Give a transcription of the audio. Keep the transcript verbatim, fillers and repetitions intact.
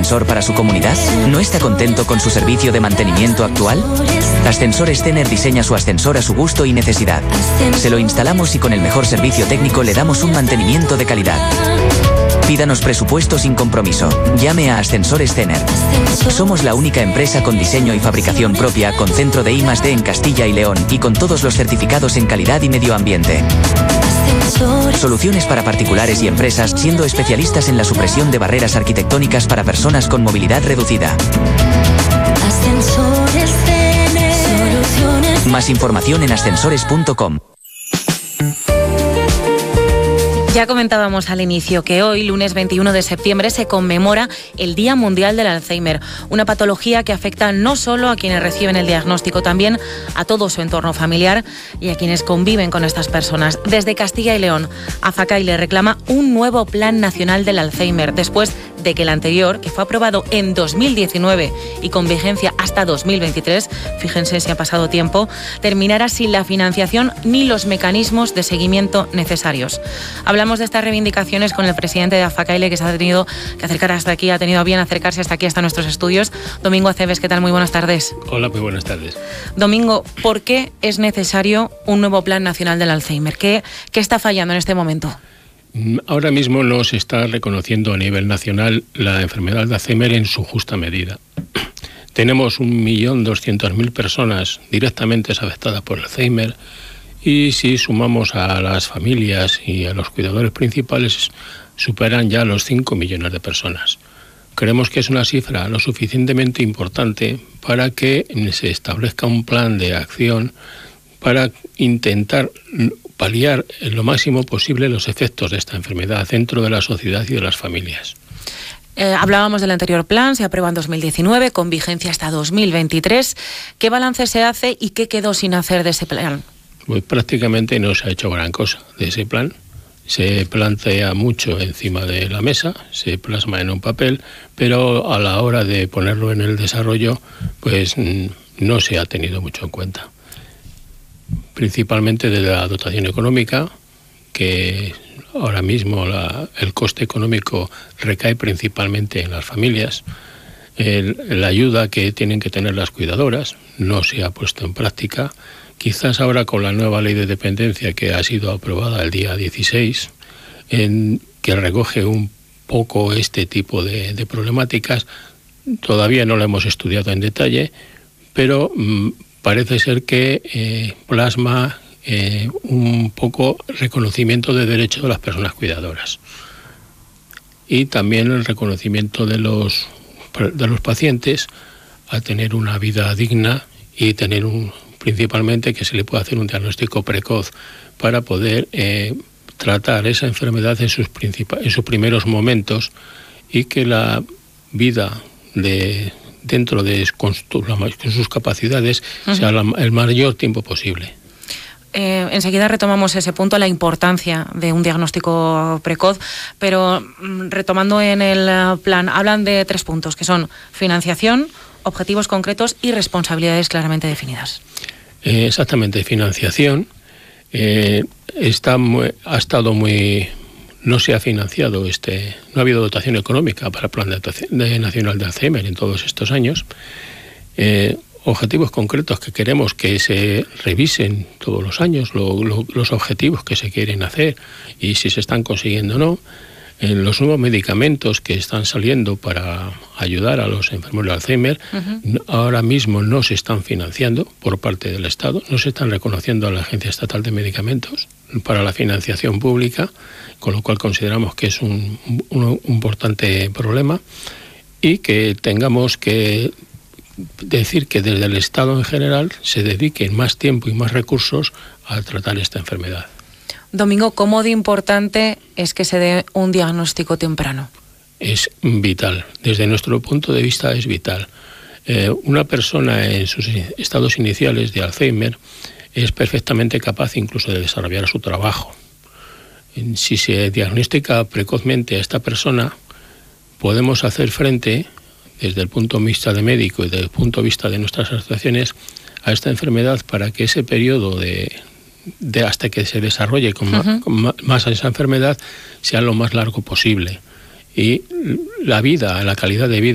ascensor para su comunidad? ¿No está contento con su servicio de mantenimiento actual? Ascensores Tener diseña su ascensor a su gusto y necesidad. Se lo instalamos y con el mejor servicio técnico le damos un mantenimiento de calidad. Pídanos presupuesto sin compromiso. Llame a Ascensores Tener. Somos la única empresa con diseño y fabricación propia, con centro de I más D en Castilla y León y con todos los certificados en calidad y medio ambiente. Soluciones para particulares y empresas, siendo especialistas en la supresión de barreras arquitectónicas para personas con movilidad reducida. Ascensores Tener. Soluciones. Más información en ascensores punto com. Ya comentábamos al inicio que hoy, lunes veintiuno de septiembre, se conmemora el Día Mundial del Alzheimer, una patología que afecta no solo a quienes reciben el diagnóstico, también a todo su entorno familiar y a quienes conviven con estas personas. Desde Castilla y León, AFACAILE reclama un nuevo Plan Nacional del Alzheimer, después de que el anterior, que fue aprobado en dos mil diecinueve y con vigencia hasta dos mil veintitrés, fíjense si ha pasado tiempo, terminara sin la financiación ni los mecanismos de seguimiento necesarios. Hablamos de estas reivindicaciones con el presidente de AFACAILE, que se ha tenido que acercar hasta aquí, ha tenido a bien acercarse hasta aquí, hasta nuestros estudios. Domingo Aceves, ¿qué tal? Muy buenas tardes. Hola, muy buenas tardes. Domingo, ¿por qué es necesario un nuevo Plan Nacional del Alzheimer? ¿Qué, qué está fallando en este momento? Ahora mismo no se está reconociendo a nivel nacional la enfermedad de Alzheimer en su justa medida. Tenemos un millón doscientas mil personas directamente afectadas por Alzheimer y si sumamos a las familias y a los cuidadores principales superan ya los cinco millones de personas. Creemos que es una cifra lo suficientemente importante para que se establezca un plan de acción para intentar paliar en lo máximo posible los efectos de esta enfermedad dentro de la sociedad y de las familias. Eh, hablábamos del anterior plan, se aprueba en dos mil diecinueve, con vigencia hasta dos mil veintitrés. ¿Qué balance se hace y qué quedó sin hacer de ese plan? Pues prácticamente no se ha hecho gran cosa de ese plan. Se plantea mucho encima de la mesa, se plasma en un papel, pero a la hora de ponerlo en el desarrollo, pues no se ha tenido mucho en cuenta. Principalmente de la dotación económica, que ahora mismo la, el coste económico recae principalmente en las familias. El, la ayuda que tienen que tener las cuidadoras no se ha puesto en práctica. Quizás ahora con la nueva ley de dependencia que ha sido aprobada el día dieciséis, en, que recoge un poco este tipo de, de problemáticas, todavía no lo hemos estudiado en detalle, pero mmm, parece ser que eh, plasma eh, un poco reconocimiento de derechos de las personas cuidadoras y también el reconocimiento de los, de los pacientes a tener una vida digna y tener un, principalmente que se le pueda hacer un diagnóstico precoz para poder eh, tratar esa enfermedad en sus, princip- en sus primeros momentos y que la vida de dentro de con sus capacidades, uh-huh, sea la, el mayor tiempo posible. Eh, enseguida retomamos ese punto, la importancia de un diagnóstico precoz, pero retomando en el plan, hablan de tres puntos, que son financiación, objetivos concretos y responsabilidades claramente definidas. Eh, exactamente, financiación. Eh, está muy, ha estado muy... No se ha financiado, este, no ha habido dotación económica para el Plan de, de Nacional de Alzheimer en todos estos años. Eh, objetivos concretos que queremos que se revisen todos los años, lo, lo, los objetivos que se quieren hacer y si se están consiguiendo o no. Eh, los nuevos medicamentos que están saliendo para ayudar a los enfermos de Alzheimer, uh-huh, ahora mismo no se están financiando por parte del Estado, no se están reconociendo a la Agencia Estatal de Medicamentos para la financiación pública, con lo cual consideramos que es un, un, un importante problema y que tengamos que decir que desde el Estado en general se dediquen más tiempo y más recursos a tratar esta enfermedad. Domingo, ¿cómo de importante es que se dé un diagnóstico temprano? Es vital, desde nuestro punto de vista es vital. Eh, una persona en sus estados iniciales de Alzheimer es perfectamente capaz incluso de desarrollar su trabajo. Si se diagnostica precozmente a esta persona, podemos hacer frente, desde el punto de vista de médico y desde el punto de vista de nuestras asociaciones, a esta enfermedad para que ese periodo de, de hasta que se desarrolle con, uh-huh, más, con más esa enfermedad sea lo más largo posible. Y la vida, la calidad de vida